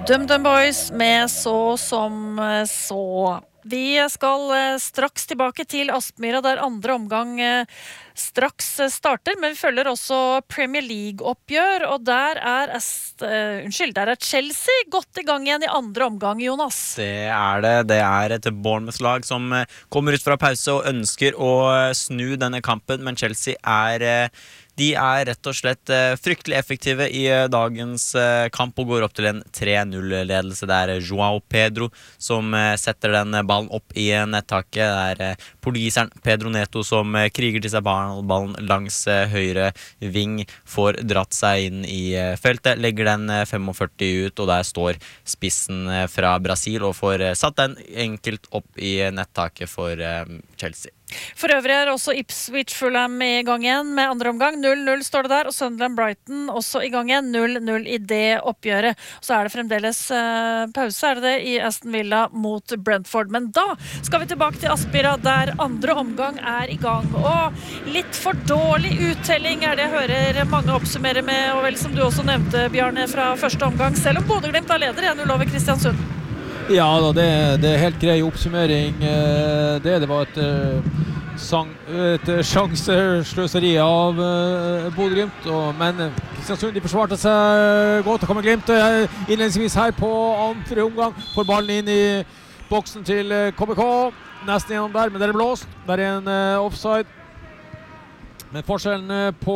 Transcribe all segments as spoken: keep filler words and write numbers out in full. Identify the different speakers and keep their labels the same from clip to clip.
Speaker 1: DumDum Boys med Så som så. Vi skal straks tilbake til Aspmyra der andre omgang straks starter, men vi følger også Premier League-oppgjør, og der er, Ast, uh, unnskyld, der er Chelsea godt i gang igjen i andre omgang, Jonas.
Speaker 2: Det er det. Det er et Bournemouth-lag som kommer ut fra pause og ønsker å snu denne kampen, men Chelsea er... De er rett og slett fryktelig effektive i dagens kamp og går opp til en tre null-ledelse. Det er João Pedro som setter den ballen opp i nettaket. Det er portugiseren Pedro Neto som kriger til seg ballen langs høyre ving, får dratt seg inn i feltet, legger den førtifem ut, og der står spissen fra Brasil og får satt den enkelt opp i nettaket for Chelsea.
Speaker 1: For øvrig er også Ipswich Fulham i gang igjen med andre omgang. null null står det der, og Sunderland Brighton også i gang igjen. null null i det oppgjøret. Så er det fremdeles eh, pause, er det det, i Aston Villa mot Brentford. Men da skal vi tilbake til Aspmyra, der andre omgang er i gang. Og litt for dårlig uttelling er det jeg hører mange oppsummere med, og vel som du også nevnte, Bjarne, fra første omgang, selv om Bodø-Glimt er leder en null over Kristiansund.
Speaker 3: Ja, da, det, det er helt grei oppsummering. Det, det var et, sang, et sjansesløseri av Bodø-Glimt, men Kristiansund de forsvarte seg godt. Det kommer Glimt innledningsvis her på andre omgang. Får ballen inn i boksen til K B K. Nesten gjennom der, men det er blåst. Det er en offside. Men forskjellen på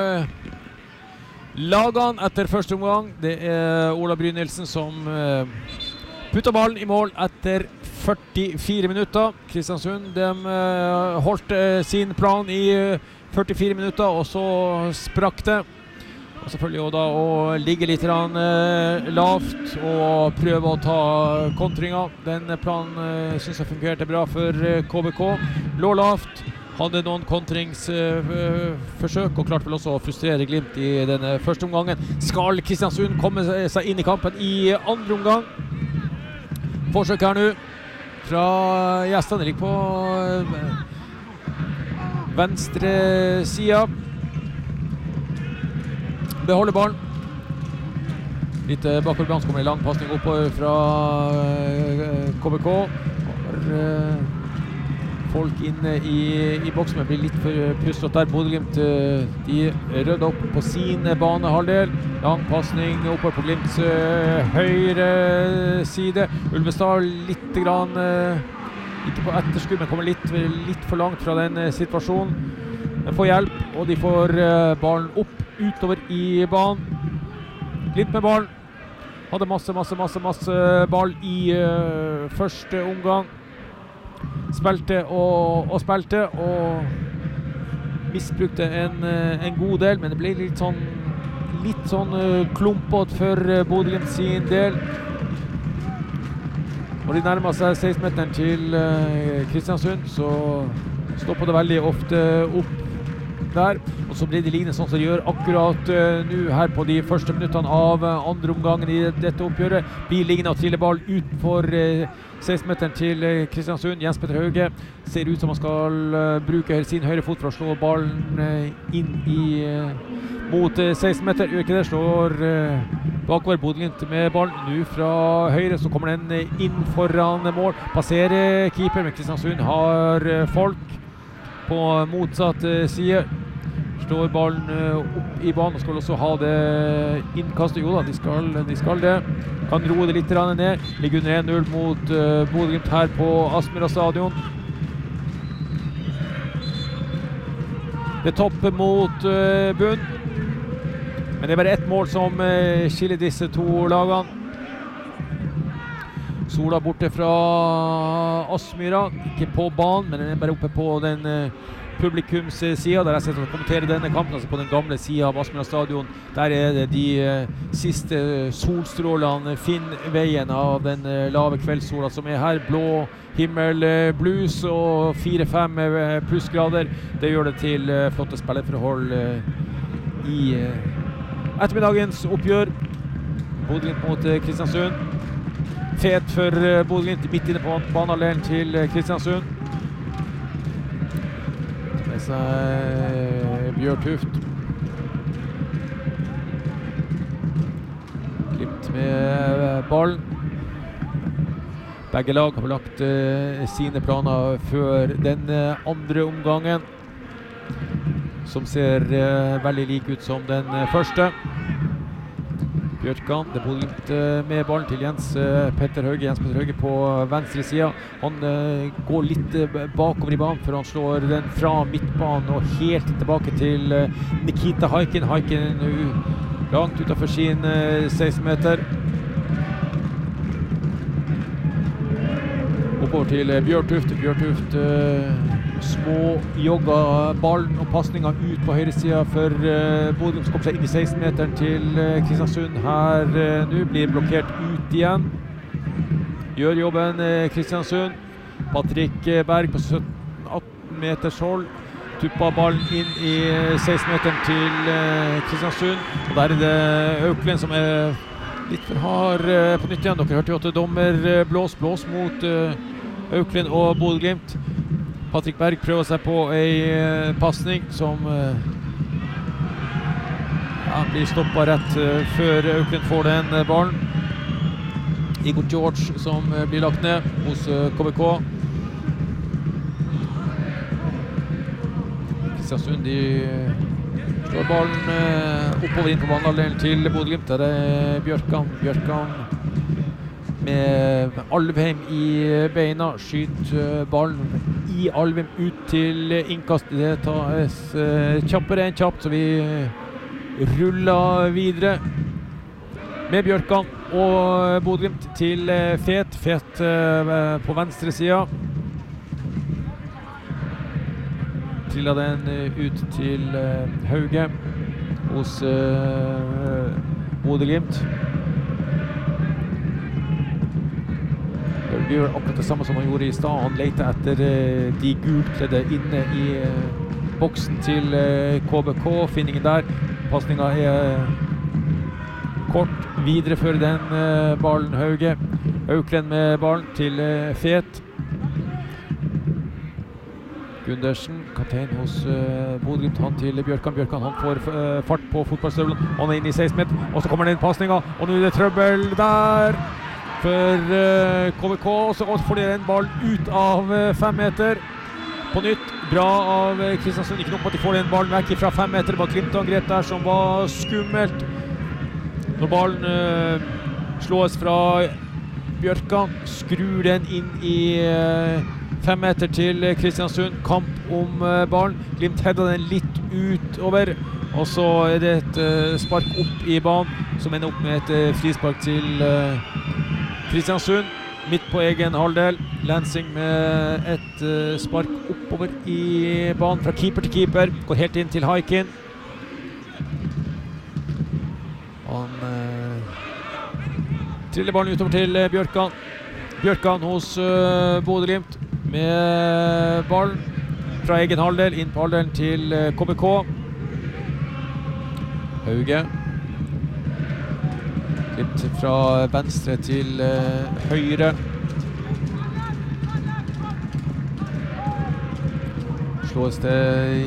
Speaker 3: lagene etter første omgang, det er Ola Brynildsen som putta ballen i mål etter førtifire minutter. Kristiansund de uh, holdt uh, sin plan i uh, førtifire minutter, og så sprakk det. Og selvfølgelig også da å ligge litt rann, uh, lavt og prøve å ta kontringa. Den planen uh, synes jeg fungerte bra for uh, K B K. Lå lavt, hadde noen kontringsforsøk uh, og klarte vel også å frustrere Glimt i denne første omgangen. Skal Kristiansund komme seg inn i kampen i andre omgang? Forsøk her nå fra gjestene, ligger på venstre siden. Beholder ballen. Litt bakover banen, så kommer en lang passning oppover fra K B K. Har folk inne i, i boksen, men blir litt for pustet der. Bodø-Glimt de rødde opp på sin banehalvdel. Lang passning oppover på Glimts uh, høyre side. Ulvestad litt grann, uh, ikke på etterskudd, men kommer litt, litt for langt fra den uh, situasjonen. De får hjelp, og de får uh, ballen opp utover i banen. Glimt med ballen. Hadde masse, masse, masse, masse ball i uh, første omgang. Spilte og, og spilte og misbrukte en, en god del, men det ble litt sånn litt sånn uh, klumpet for uh, Bodø-Glimt sin del. Når de nærmer seg seksten-meteren til uh, Kristiansund, så stopper det veldig ofte opp der, og så blir de liggende sånn som de gjør akkurat uh, nå her på de første minuttene av uh, andre omgangen i dette oppgjøret. Blir liggende og triller ball ut for uh, seksten-meteren til uh, Kristiansund. Jens Petter Hauge ser ut som han skal uh, bruke sin høyre fot for å slå ballen uh, inn i uh, mot uh, seksten-meter. Øker der, slår uh, bakover Bodø-Glimt med ballen nå fra høyre, så kommer den uh, inn foran mål. Passerer keeper, men Kristiansund har uh, folk på motsatt uh, side. Står ballen uh, opp i banen og skal også ha det innkastet. Jo da, de skal, de skal det. Kan roe det litt ned. Ligger under en null mot uh, Bodø-Glimt her på Aspmyra stadion. Det topper mot uh, bunn. Men det er bare ett mål som uh, skiller disse to lagene. Sola borte fra Aspmyra, ikke på banen, men den er bare oppe på den uh, publikumssiden, der jeg sitter og kommenterer denne kampen, altså på den gamle siden av Aspmyra stadion. Der er det de uh, siste solstrålene finner veien av den uh, lave kveldssola som er her. Blå himmel, uh, blues og fire-fem uh, plussgrader. Det gjør det til uh, flotte spillerforhold uh, i uh, ettermiddagens oppgjør. Bodø-Glimt mot uh, Kristiansund. Fet for uh, Bodø-Glimt midt inne på banehalvdelen til uh, Kristiansund. Med seg Bjørn Tuft. Glimt med ballen. Begge lag har lagt uh, sine planer før den uh, andre omgangen, som ser uh, veldig lik ut som den uh, første. Bjørkan, det bor litt uh, med ballen til Jens uh, Petter Hauge. Jens Petter Hauge på venstre siden. Han uh, går litt uh, bakover i banen, for han slår den fra midtbanen og helt tilbake til uh, Nikita Haikin. Haikin uh, langt utenfor sin uh, seksten meter. Oppover til uh, Bjørtuft. Bjørtuft uh, små jogga ballen og passninga ut på høyre siden for uh, Bodø, som kommer seg inn i seksten meteren til uh, Kristiansund. Her uh, nå blir blokkert ut igjen. Gjør jobben uh, Kristiansund. Patrick Berg på sytten atten meters hold. Tuppa ballen inn i uh, seksten meteren til uh, Kristiansund. Og der er det Auklend som er litt for hard uh, på nytt igjen. Dere hørte jo at dommer uh, blås, blås mot uh, Auklend og Bodø Glimt. Patrick Berg prøver seg på en passning som uh, ja, blir stoppet rett uh, før Auklend får den uh, ballen. Igor George som uh, blir lagt ned hos uh, K B K. Kristiansund, de uh, slår ballen uh, oppover inn på banehalvdelen til Bodø Glimt. Der er Bjørkan. Bjørkan med Alvheim i beina, skyter ballen i Alvheim ut til innkast. Det tas uh, kjappere enn kjapt, så vi ruller videre med Bjørkan og Bodø Glimt til uh, Fet. Fet uh, på venstre siden. Triller den uh, ut til uh, Hauge hos uh, Bodø Glimt. Hauge gjør akkurat det samme som han gjorde i stad. Han leter etter uh, de gulkledde inne i uh, boksen til uh, K B K. Finningen der. Passningen er uh, kort. Viderefører den uh, ballen Hauge. Auklend med ballen til uh, Fet. Gundersen, kaptein hos uh, Bodø Glimt, han til Bjørkan. Bjørkan, han får uh, fart på fotballstøvlen. Han er inne i seksten meter, og så kommer den passningen, og nå er det trøbbel der for uh, K B K, og så får de den ballen ut av uh, fem meter. På nytt, bra av uh, Kristiansund, ikke nok på at de får den ballen vekk fra fem meter. Det var Glimt-angrep der som var skummelt. Når ballen uh, slås fra Bjørkan, skrur den inn i uh, fem meter til Kristiansund. Kamp om uh, ballen. Glimt hedder den litt utover, og så er det et uh, spark opp i banen, som ender opp med et uh, frispark til uh, Kristiansund, midt på egen halvdel. Lansing med et uh, spark oppover i banen fra keeper til keeper. Går helt inn til Haikin. Han uh, triller ballen utover til uh, Bjørkan. Bjørkan hos uh, Bodø Glimt med ballen fra egen halvdel inn på halvdelen til uh, K B K. Hauge. Litt fra venstre til uh, høyre. Slås det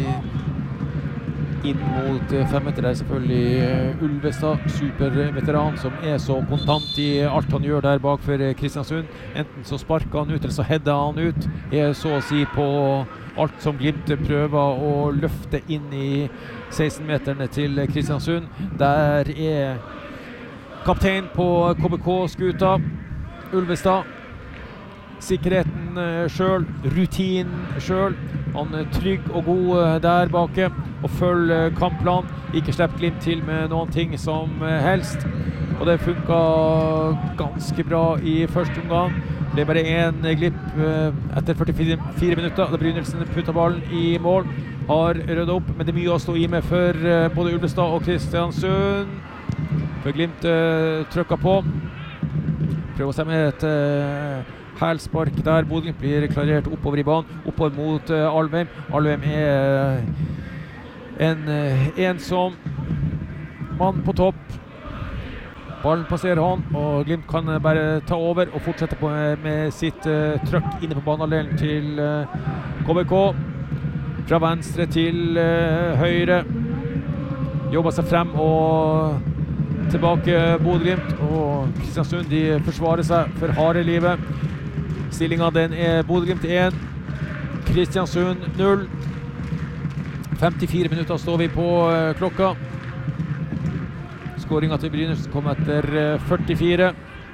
Speaker 3: inn mot uh, fem meter. Det er selvfølgelig uh, Ulvestad, superveteran, som er så kontant i alt han gjør der bak for uh, Kristiansund. Enten så sparker han ut, eller så header han ut. Er så å si på alt som Glimt prøver å løfte inn i seksten meterne til uh, Kristiansund. Der er kaptein på K B K-skuta, Ulvestad. Sikkerheten uh, selv, rutin selv. Han er trygg og god uh, der bake, og følger uh, kampplan. Ikke slipp Glimt til med noen ting som uh, helst. Og det funket ganske bra i første omgang. Det er bare en glipp uh, etter førtifire minutter. Da Brynildsen puttet ballen i mål. Har ryddet opp, men det er mye å stå i med for uh, både Ulvestad og Kristiansund. For Glimt uh, trykket på. Prøver seg med et uh, hælspark der. Bodø Glimt blir klarert oppover i banen. Oppover mot uh, Alvheim. Alvheim er uh, en uh, ensom mann på topp. Ballen passerer han, og Glimt kan uh, bare ta over og fortsette på, uh, med sitt uh, trykk inne på banehalvdelen til uh, K B K. Fra venstre til uh, høyre. Jobber seg frem og tilbake Bodø/Glimt, og Kristiansund de forsvarer seg for harde livet. Stillingen den er Bodø/Glimt én, Kristiansund null. femtifire minutter står vi på uh, klokka. Skåringen til Brynäs kom etter uh, førtifire.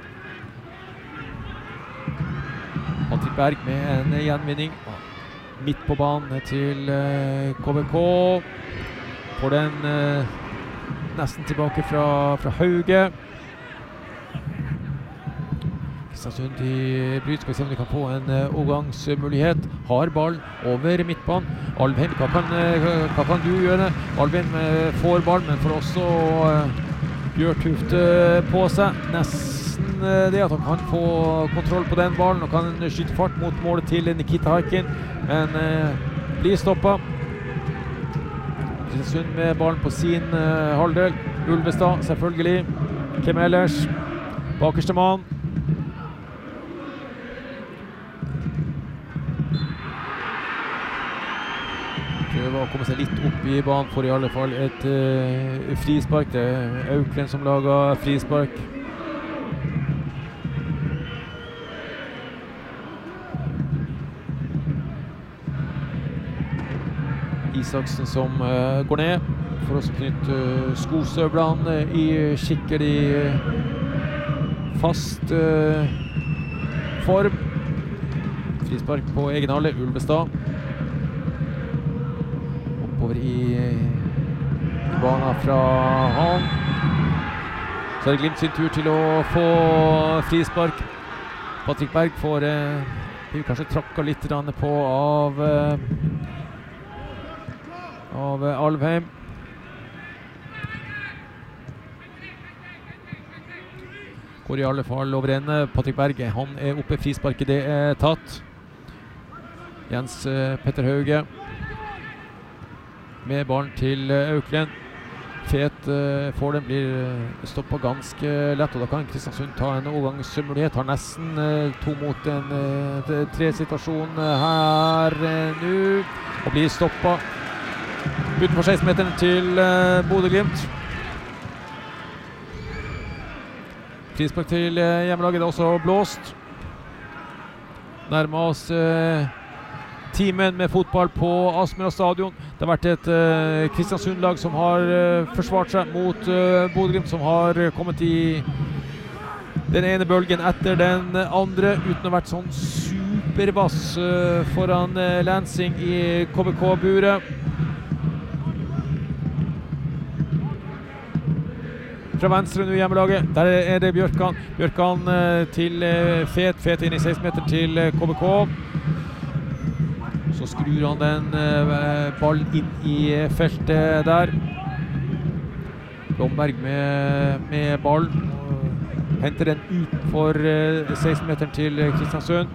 Speaker 3: Patrick Berg med en gjenvinning. Midt på banen til uh, K V K. Får den uh, nesten tilbake fra, fra Hauge. Kristiansund i bryt. Skal vi se om de kan få en uh, overgangsmulighet. Har ballen over midtbanen. Alvheim, hva kan, uh, hva kan du gjøre? Alvheim uh, får ballen, men får også uh, Bjørtuft uh, på seg. Nesten uh, det at han kan få kontroll på den ballen og kan skyte fart mot målet til Nikita Harkin, men uh, blir stoppet. Kristiansund med ballen på sin uh, halvdel. Ulvestad, selvfølgelig. Hvem ellers? Bakerste mann. Prøver å komme seg litt opp i banen for i alle fall et uh, frispark. Det er Auklend som lager frispark. Isaksen som uh, går ned for å knytte uh, skosøvlene uh, i skikkelig uh, fast uh, form. Frispark på egen halve, Ulvestad. Oppover i, i banen fra han. Så er det Glimt sin tur til å få frispark. Patrick Berg får uh, kanskje trakka litt på av uh, av Alvheim. Går i alle fall over ende. Patrick Berg, han er oppe, frisparket det er tatt. Jens uh, Petter Hauge med ballen til uh, Auklend. Fet uh, får den, blir uh, stoppet ganske lett, og da kan Kristiansund ta en overgangsmulighet. Har nesten uh, to mot en uh, tre situasjon uh, her uh, nå, og blir stoppet utenfor seksten meteren til uh, Bodø/Glimt. Frispark til uh, hjemmelaget, det er også blåst. Nærmer oss uh, timen med fotball på Aspmyra stadion. Det har vært et uh, Kristiansund-lag som har uh, forsvart seg mot uh, Bodø/Glimt, som har uh, kommet i den ene bølgen etter den andre, uten å ha vært sånn supervass uh, foran uh, Lansing i K V K-buret. Fra venstre nå hjemmelaget, der er det Bjørkan. Bjørkan uh, til uh, Fet, Fet inn i seksten meter til uh, K V K. Så skrur han den uh, ballen inn i uh, feltet der. Blomberg med, med ballen. Uh, henter den utenfor uh, seksten meter til uh, Kristiansund.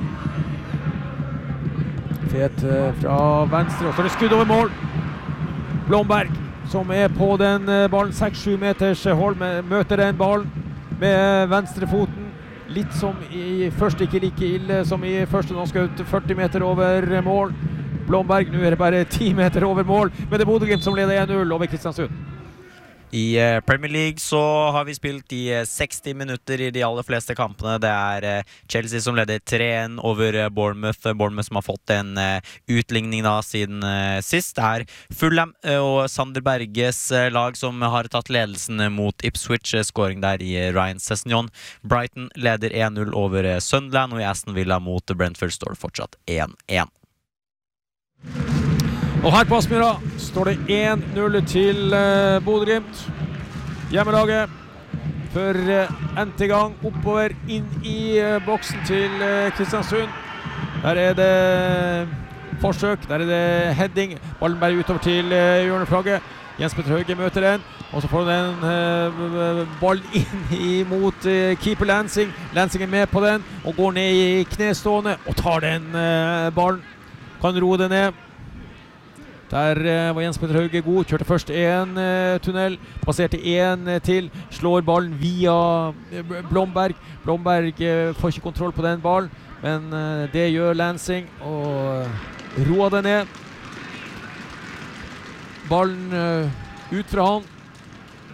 Speaker 3: Fet uh, fra venstre, og så er det skudd over mål. Blomberg, som er på den ballen, seks sju meters hold, møter den ballen med venstre foten. Litt som i første, ikke like ille som i første, nå skal ut førti meter over mål. Blomberg, nå er det bare ti meter over mål, men det er Bodø/Glimt som leder en null over Kristiansund.
Speaker 2: I Premier League så har vi spilt i seksti minutter i de aller fleste kampene. Det er Chelsea som leder tre én over Bournemouth. Bournemouth som har fått en utligning da siden sist. Det er Fulham og Sander Berges lag som har tatt ledelsen mot Ipswich. Scoring der i Ryan Sessegnon. Brighton leder én null over Sunderland, og i Aston Villa mot Brentford står det fortsatt én én.
Speaker 3: Og her på Aspmyra står det én null til uh, Bodø/Glimt. Hjemmelaget for uh, n-te gang oppover inn i uh, boksen til uh, Kristiansund. Der er det forsøk, der er det heading. Ballen bare utover til uh, hjørneflagget. Jens Petter Hauge møter den, og så får den uh, ball inn mot uh, keeper Lansing. Lansing er med på den, og går ned i knestående, og tar den uh, ballen. Kan roe den ned. Der uh, var Jens Petter Hauge god, kjørte først en uh, tunnel, passerte en uh, til, slår ballen via uh, Blomberg. Blomberg uh, får ikke kontroll på den ballen, men uh, det gjør Lansing, og uh, roer den ned. Ballen uh, ut fra han.